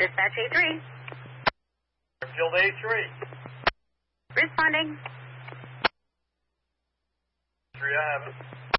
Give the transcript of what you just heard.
Dispatch A3. Airfield A3. Responding. 3, I have it.